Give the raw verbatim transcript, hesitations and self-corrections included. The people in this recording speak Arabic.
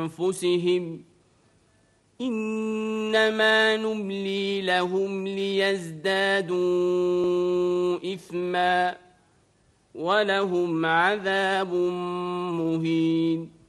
أنفسهم إنما نملي لهم ليزدادوا إثما ولهم عذاب مهين